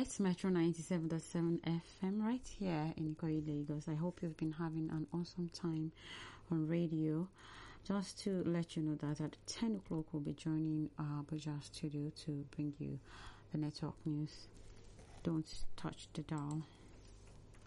right, Metro 97.7 FM right here in Ikoyi, Lagos. I hope you've been having an awesome time on radio. Just to let you know that at 10 o'clock we'll be joining Abuja studio to bring you the network news. Don't touch the dial.